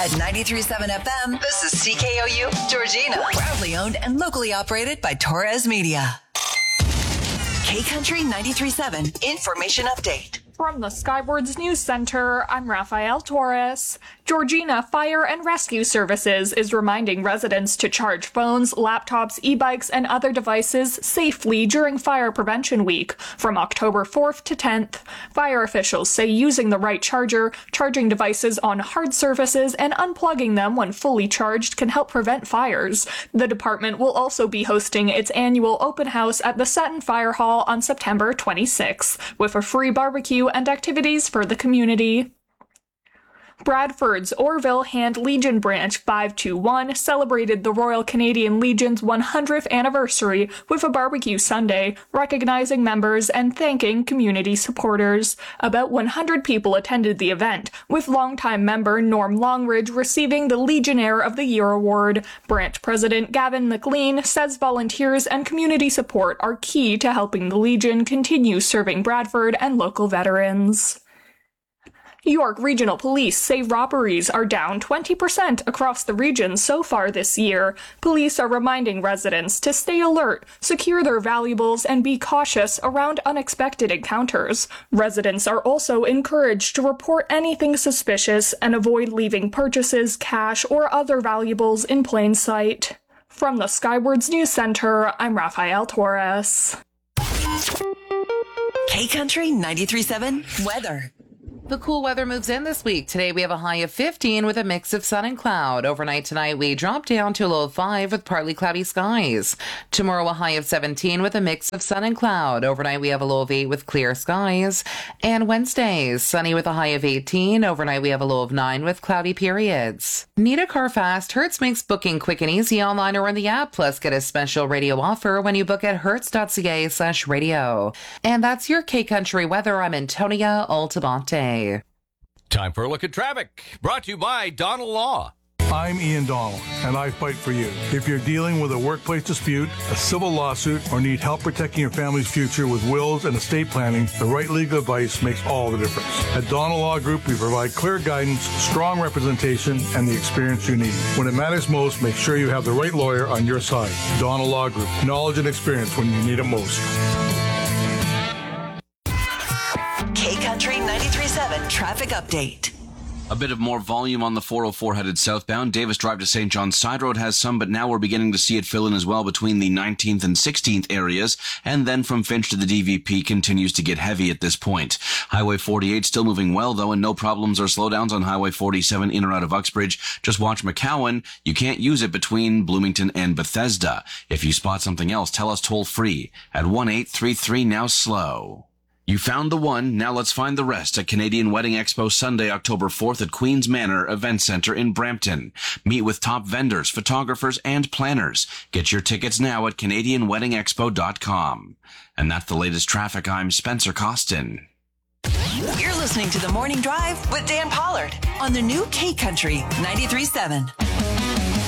At 93.7 FM, this is CKOU, Georgina. Proudly owned and locally operated by Torres Media. K-Country 93.7 Information Update. From the Skywards News Center, I'm Rafael Torres. Georgina Fire and Rescue Services is reminding residents to charge phones, laptops, e-bikes, and other devices safely during Fire Prevention Week from October 4th to 10th. Fire officials say using the right charger, charging devices on hard surfaces, and unplugging them when fully charged can help prevent fires. The department will also be hosting its annual open house at the Sutton Fire Hall on September 26th, with a free barbecue and activities for the community. Bradford's Orville Hand Legion Branch 521 celebrated the Royal Canadian Legion's 100th anniversary with a barbecue Sunday, recognizing members and thanking community supporters. About 100 people attended the event, with longtime member Norm Longridge receiving the Legionnaire of the Year award. Branch President Gavin McLean says volunteers and community support are key to helping the Legion continue serving Bradford and local veterans. York Regional Police say robberies are down 20% across the region so far this year. Police are reminding residents to stay alert, secure their valuables, and be cautious around unexpected encounters. Residents are also encouraged to report anything suspicious and avoid leaving purchases, cash, or other valuables in plain sight. From the Skywards News Center, I'm Rafael Torres. K-Country 93.7 Weather. The cool weather moves in this week. Today we have a high of 15 with a mix of sun and cloud. Overnight tonight we drop down to a low of 5 with partly cloudy skies. Tomorrow a high of 17 with a mix of sun and cloud. Overnight we have a low of 8 with clear skies. And Wednesday, sunny with a high of 18. Overnight we have a low of 9 with cloudy periods. Need a car fast? Hertz makes booking quick and easy online or in the app. Plus get a special radio offer when you book at hertz.ca/radio. And that's your K-Country weather. I'm Antonia Altabante. Time for a look at traffic, brought to you by Donald Law. I'm Ian Donald, and I fight for you. If you're dealing with a workplace dispute, a civil lawsuit, or need help protecting your family's future with wills and estate planning, the right legal advice makes all the difference. At Donald Law Group, we provide clear guidance, strong representation, and the experience you need. When it matters most, make sure you have the right lawyer on your side. Donald Law Group, knowledge and experience when you need it most. K-Country 93.7 Traffic Update. A bit of more volume on the 404 headed southbound. Davis Drive to St. John's Side Road has some, but now we're beginning to see it fill in as well between the 19th and 16th areas. And then from Finch to the DVP continues to get heavy at this point. Highway 48 still moving well, though, and no problems or slowdowns on Highway 47 in or out of Uxbridge. Just watch McCowan. You can't use it between Bloomington and Bethesda. If you spot something else, tell us toll free at 1-833-NOW-SLOW. You found the one, now let's find the rest at Canadian Wedding Expo Sunday, October 4th at Queen's Manor Event Center in Brampton. Meet with top vendors, photographers, and planners. Get your tickets now at CanadianWeddingExpo.com. And that's the latest traffic. I'm Spencer Costin. You're listening to The Morning Drive with Dan Pollard on the new K-Country 93.7.